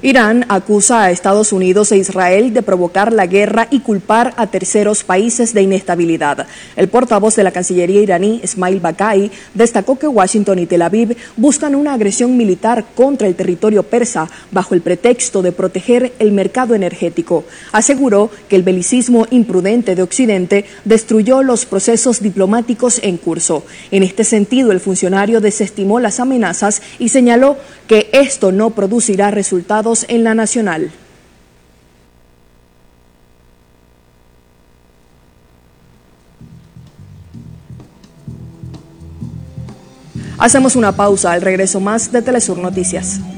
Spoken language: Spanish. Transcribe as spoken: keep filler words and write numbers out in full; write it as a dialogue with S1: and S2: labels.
S1: Irán acusa a Estados Unidos e Israel de provocar la guerra y culpar a terceros países de inestabilidad. El portavoz de la Cancillería iraní, Esmail Baqai, destacó que Washington y Tel Aviv buscan una agresión militar contra el territorio persa bajo el pretexto de proteger el mercado energético. Aseguró que el belicismo imprudente de Occidente destruyó los procesos diplomáticos en curso. En este sentido, el funcionario desestimó las amenazas y señaló que esto no producirá resultados en la nacional. Hacemos una pausa, al regreso más de Telesur Noticias.